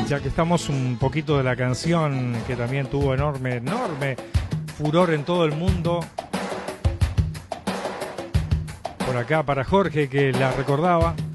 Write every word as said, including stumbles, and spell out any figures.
ya que estamos, un poquito de la canción que también tuvo enorme, enorme furor en todo el mundo. Por acá para Jorge, que la recordaba.